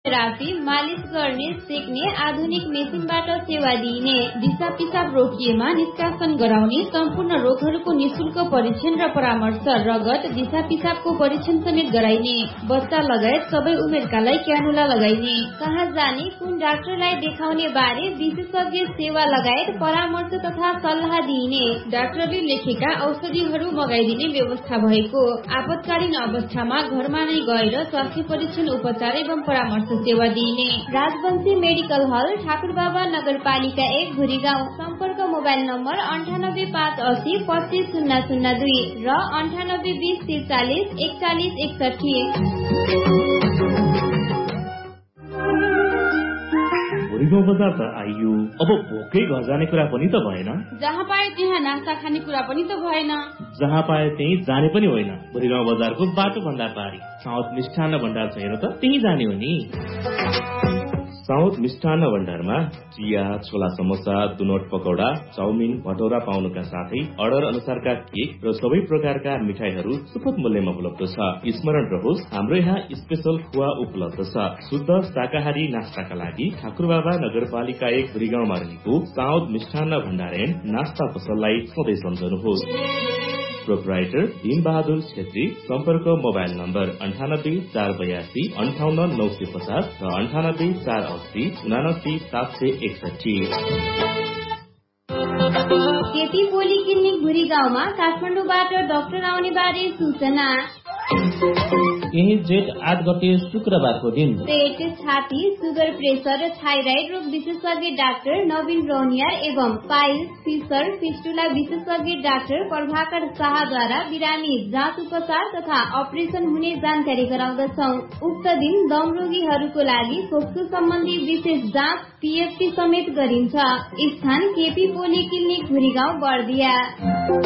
Therapy, मालिस गर्ने, सेक्ने आधुनिक मेसिनबाट सेवा दिइने, दिशा पिसाब रोकिएमा निष्कासन गराउने, सम्पूर्ण रोगहरूको निशुल्क परीक्षण र परामर्श, रगत, दिशा पिसाबको परीक्षण समेत गराइने, बच्चा लगायत सबै उमेरकालाई क्यानुला लगाइने, कहाँ जाने, कुन डाक्टरलाई देखाउने बारे विशेषज्ञ सेवा लगायत परामर्श तथा सल्लाह दिइने, डाक्टरले लेखेका औषधिहरू मगाइदिने व्यवस्था भएको, आपतकालीन अवस्थामा घरमा नै गएर स्वास्थ्य परीक्षण, उपचार एवं परामर्श सेवा दिइने। राजवंशी मेडिकल हल, ठाकुरबाबा नगरपालिका 1, भुरीगाउँ। सम्पर्क मोबाइल नम्बर 9858 25002 र 9820 43 4161। भुरीगाउँ बजार त आइयो, अब भोकै घर जाने कुरा पनि त भएन। जहाँ पाए त्यहाँ नास्ता खाने कुरा पनि त भएन। जहाँ पाए त्यही जाने पनि होइन। भुरीगाउँ बजारको बाटो भन्दा पारी साउथ मिष्ठान्न भण्डार छ, हेर त त्यही जाने हो नि। साउथ मिष्ठान्न भण्डारमा चिया, छोला समोसा, दुनोट पकौडा, चाउमिन, भटौरा पाउनुका साथै अर्डर अनुसारका केक र सबै प्रकारका मिठाईहरू सुपथ मूल्यमा उपलब्ध छ। स्मरण रहोस्, हाम्रो यहाँ स्पेशल खुवा उपलब्ध छ। शुद्ध शाकाहारी नास्ताका लागि ठाकुरबाबा नगरपालिका 1, भुरीगाउँमा रहेको साउथ मिष्ठान्न भण्डार एन्ड नास्ता पसललाई सधैँ सम्झनुहोस्। प्रोपराइटर भीम बहादुर छेत्री। सम्पर्क मोबाइल नम्बर 98 482 58 950 र 98 480 79 761। केपी पोलिक्लिनिक भुरीगाउँमा काठमाडौँबाट डाक्टर आउने बारे सूचना। यही जेठ 8 गते शुक्रबारको दिन पेट, छाती, सुगर, प्रेसर र थाइराइड रोग विशेषज्ञ डाक्टर नवीन रौनियार एवं पाइल्स, फिसर, फिस्टुला विशेषज्ञ डाक्टर प्रभाकर शाहद्वारा बिरामी जाँच, उपचार तथा अपरेसन हुने जानकारी गराउँदछौ। उक्त दिन दम रोगीहरूको लागि फोक्सो सम्बन्धी विशेष जाँच, पीएफटी समेत गरिन्छ। स्थान केपी पोलिक्लिनिक भुरीगाउँ, बर्दिया।